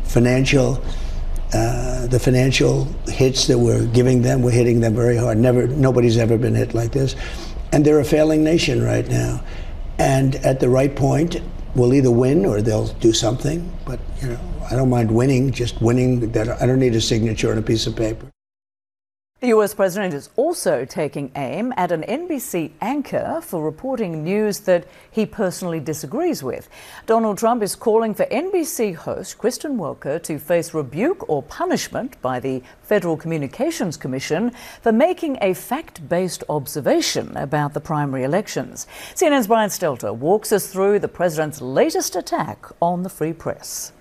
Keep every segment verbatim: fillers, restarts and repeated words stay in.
financial, uh, the financial hits that we're giving them, we're hitting them very hard. Never, nobody's ever been hit like this. And they're a failing nation right now. And at the right point, we'll either win or they'll do something. But, you know, I don't mind winning, just winning. That I don't need a signature on a piece of paper. The U S president is also taking aim at an N B C anchor for reporting news that he personally disagrees with. Donald Trump is calling for N B C host Kristen Welker to face rebuke or punishment by the Federal Communications Commission for making a fact-based observation about the primary elections. C N N's Brian Stelter walks us through the president's latest attack on the free press.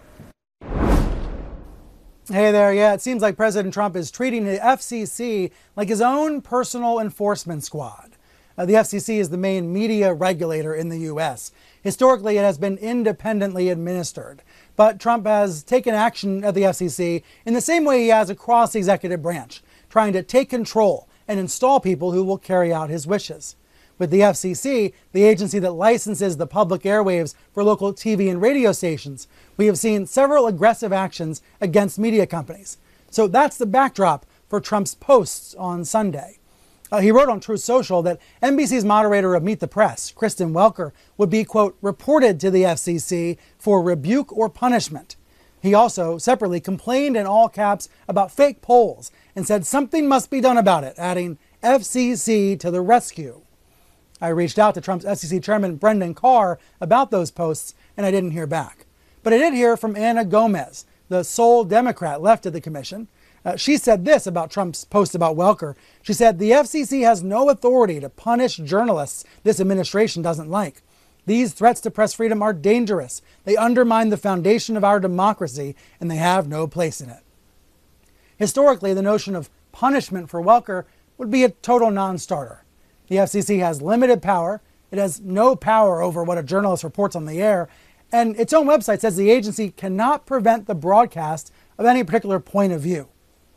Hey there, yeah, it seems like President Trump is treating the F C C like his own personal enforcement squad. Uh, the F C C is the main media regulator in the U S. Historically, it has been independently administered. But Trump has taken action at the F C C in the same way he has across the executive branch, trying to take control and install people who will carry out his wishes. With the F C C, the agency that licenses the public airwaves for local T V and radio stations, we have seen several aggressive actions against media companies. So that's the backdrop for Trump's posts on Sunday. Uh, he wrote on Truth Social that N B C's moderator of Meet the Press, Kristen Welker, would be, quote, reported to the F C C for rebuke or punishment. He also separately complained in all caps about fake polls and said something must be done about it, adding F C C to the rescue. I reached out to Trump's F C C chairman Brendan Carr about those posts, and I didn't hear back. But I did hear from Anna Gomez, the sole Democrat left at the commission. Uh, she said this about Trump's post about Welker. She said, the F C C has no authority to punish journalists this administration doesn't like. These threats to press freedom are dangerous. They undermine the foundation of our democracy, and they have no place in it. Historically, the notion of punishment for Welker would be a total non-starter. The F C C has limited power. It has no power over what a journalist reports on the air. And its own website says the agency cannot prevent the broadcast of any particular point of view.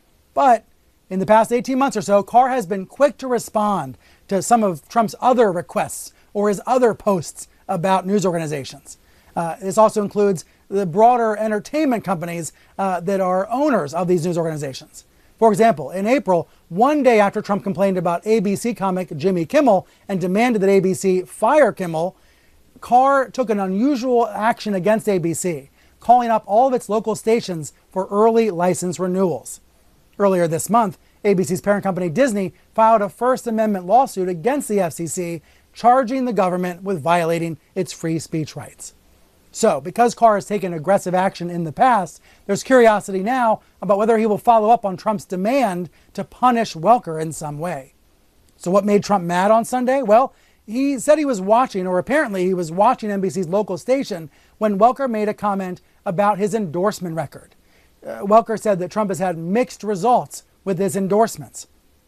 But in the past eighteen months or so, Carr has been quick to respond to some of Trump's other requests or his other posts about news organizations. Uh, this also includes the broader entertainment companies uh, that are owners of these news organizations. For example, in April, one day after Trump complained about A B C comic Jimmy Kimmel and demanded that A B C fire Kimmel, Carr took an unusual action against A B C, calling up all of its local stations for early license renewals. Earlier this month, A B C's parent company Disney filed a First Amendment lawsuit against the F C C, charging the government with violating its free speech rights. So, because Carr has taken aggressive action in the past, there's curiosity now about whether he will follow up on Trump's demand to punish Welker in some way. So what made Trump mad on Sunday? Well, he said he was watching, or apparently he was watching N B C's local station when Welker made a comment about his endorsement record. Uh, Welker said that Trump has had mixed results with his endorsements.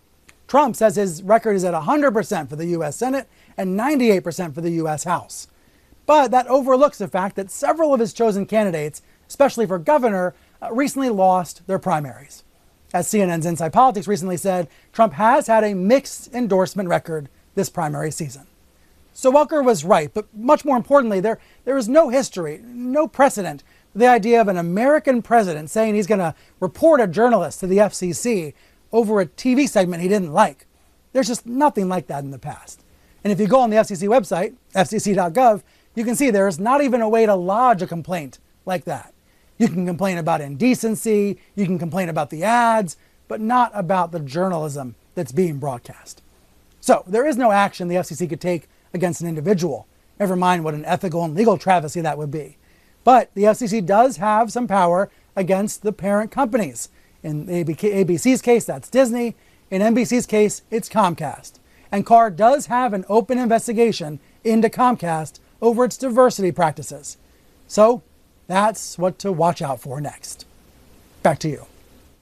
Trump says his record is at one hundred percent for the U S Senate and ninety-eight percent for the U S House. But that overlooks the fact that several of his chosen candidates, especially for governor, uh, recently lost their primaries. As C N N's Inside Politics recently said, Trump has had a mixed endorsement record this primary season. So Welker was right, but much more importantly, there, there is no history, no precedent for the idea of an American president saying he's going to report a journalist to the F C C over a T V segment he didn't like. There's just nothing like that in the past. And if you go on the F C C website, F C C dot gov, you can see there is not even a way to lodge a complaint like that. You can complain about indecency, you can complain about the ads, but not about the journalism that's being broadcast. So there is no action the F C C could take against an individual, never mind what an ethical and legal travesty that would be. But the F C C does have some power against the parent companies. In A B C's case, that's Disney. In N B C's case, it's Comcast. And Carr does have an open investigation into Comcast over its diversity practices. So that's what to watch out for next. Back to you.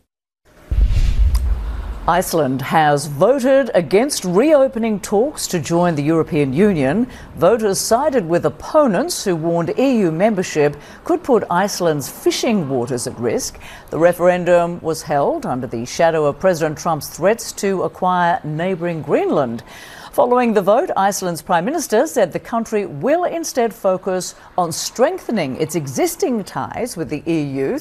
Iceland has voted against reopening talks to join the European Union. Voters sided with opponents who warned E U membership could put Iceland's fishing waters at risk. The referendum was held under the shadow of President Trump's threats to acquire neighbouring Greenland. Following the vote, Iceland's Prime Minister said the country will instead focus on strengthening its existing ties with the E U